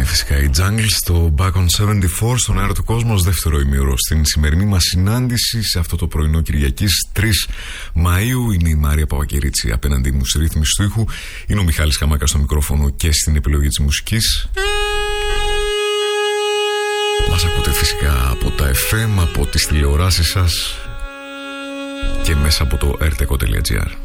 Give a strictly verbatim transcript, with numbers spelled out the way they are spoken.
Είναι φυσικά η Jungle στο Back on εβδομήντα τέσσερα στον αέρα του κόσμου, δεύτερο ημίωρο στην σημερινή μας συνάντηση σε αυτό το πρωινό Κυριακής τρεις Μαΐου. Είναι η Μαρία Παπακερίτσι απέναντί μου στη ρύθμιση του ήχου. Είναι ο Μιχάλης Καμάκας στο μικρόφωνο και στην επιλογή της μουσικής. Μας ακούτε φυσικά από τα εφ εμ, από τις τηλεοράσεις σας και μέσα από το r t e c o τελεία g r.